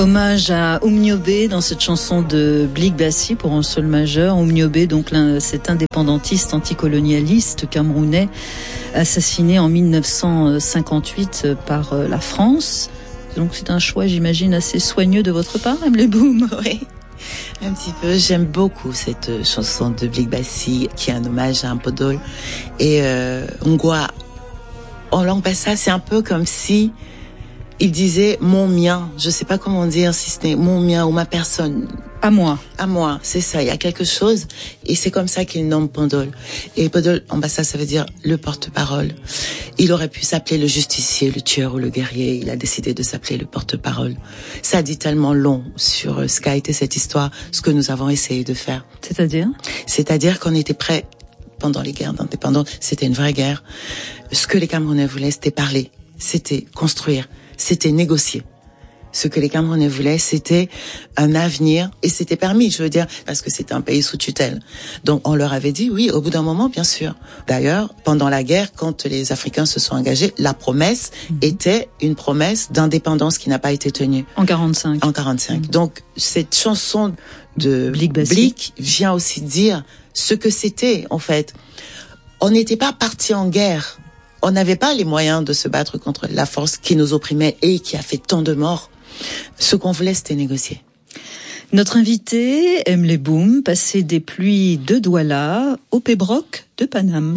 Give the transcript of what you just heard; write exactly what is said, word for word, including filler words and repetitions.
Hommage à Oumniobé dans cette chanson de Blik Bassi pour un sol majeur. Oumniobé, donc cet indépendantiste anticolonialiste camerounais assassiné en mille neuf cent cinquante-huit par la France. Donc c'est un choix, j'imagine, assez soigneux de votre part, Emily Boom. Oui, un petit peu. J'aime beaucoup cette chanson de Blik Bassi qui est un hommage à un podol. Et euh, Ngwa, en langue bassa, c'est un peu comme si il disait mon mien. Je sais pas comment dire, si c'était mon mien ou ma personne. À moi. À moi, c'est ça. Il y a quelque chose. Et c'est comme ça qu'il nomme Podol. Et Podol, en bassa, ça veut dire le porte-parole. Il aurait pu s'appeler le justicier, le tueur ou le guerrier. Il a décidé de s'appeler le porte-parole. Ça dit tellement long sur ce qu'a été cette histoire, ce que nous avons essayé de faire. C'est-à-dire? C'est-à-dire qu'on était prêts pendant les guerres d'indépendance. C'était une vraie guerre. Ce que les Camerounais voulaient, c'était parler. C'était construire. C'était négocier. Ce que les Camerounais voulaient, c'était un avenir, et c'était permis, je veux dire, parce que c'était un pays sous tutelle. Donc on leur avait dit oui, au bout d'un moment, bien sûr. D'ailleurs, pendant la guerre, quand les Africains se sont engagés, la promesse mmh. était une promesse d'indépendance qui n'a pas été tenue. En quarante-cinq. En quarante-cinq. Mmh. Donc cette chanson de Blik Bassi Blik vient aussi dire ce que c'était, en fait. On n'était pas partis en guerre. On n'avait pas les moyens de se battre contre la force qui nous opprimait et qui a fait tant de morts. Ce qu'on voulait, c'était négocier. Notre invité, Emily Boom, passé des pluies de Douala au Pébroc de Paname.